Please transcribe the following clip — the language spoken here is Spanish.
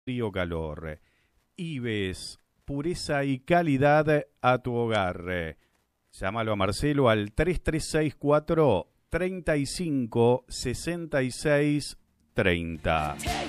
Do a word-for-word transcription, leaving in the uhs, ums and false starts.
frío calor. Ives, pureza y calidad a tu hogar. Llámalo a Marcelo al tres tres seis cuatro, treinta y cinco, sesenta y seis, treinta.